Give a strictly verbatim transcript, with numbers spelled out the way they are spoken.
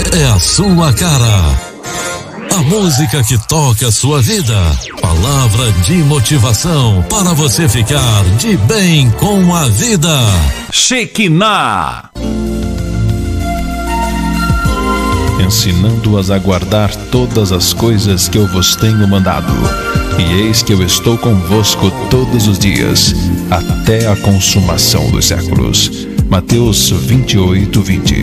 é a sua cara. A música que toca a sua vida. Palavra de motivação para você ficar de bem com a vida. Shekinah. Ensinando-as a guardar todas as coisas que eu vos tenho mandado. E eis que eu estou convosco todos os dias, até a consumação dos séculos. Mateus vinte e oito, vinte.